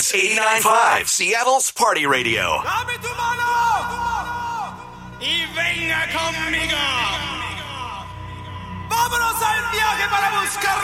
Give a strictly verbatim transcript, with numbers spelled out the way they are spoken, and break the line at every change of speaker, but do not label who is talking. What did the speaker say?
is eighty-nine point five, Seattle's Party Radio.
Dame tu mano y venga conmigo. Vámonos al viaje para buscar